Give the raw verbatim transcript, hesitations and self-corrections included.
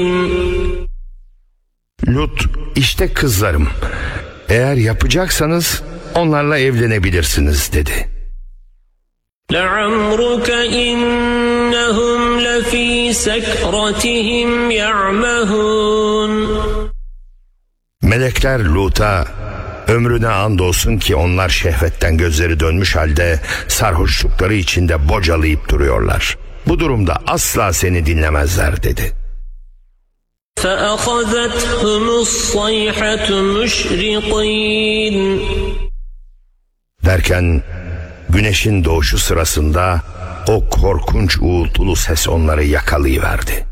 Lut, işte kızlarım. Eğer yapacaksanız onlarla evlenebilirsiniz dedi. لَعَمْرُكَ إِنَّهُمْ لَفِي سَكْرَتِهِمْ يَعْمَهُونَ. Melekler Lut'a, ömrüne andolsun ki onlar şehvetten gözleri dönmüş halde sarhoşlukları içinde bocalayıp duruyorlar. Bu durumda asla seni dinlemezler dedi. فَأَخَذَتْهُمُ الصَّيْحَةُ مُشْرِقِينَ. Derken güneşin doğuşu sırasında o korkunç uğultulu ses onları yakalayıverdi.